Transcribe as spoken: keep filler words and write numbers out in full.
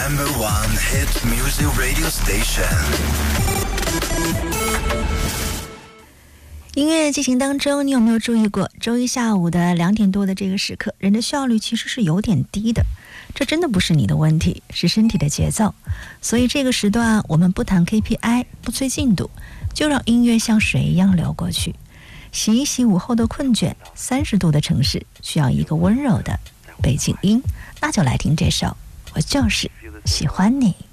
number one hit music radio station。 音乐进行当中，你有没有注意过，周一下午的两点多的这个时刻，人的效率其实是有点低的。这真的不是你的问题，是身体的节奏。所以这个时段我们不谈 K P I， 不催进度，就让音乐像水一样流过去，洗一洗午后的困倦。三十度的城市需要一个温柔的背景音，那就来听这首《我就是喜欢你》。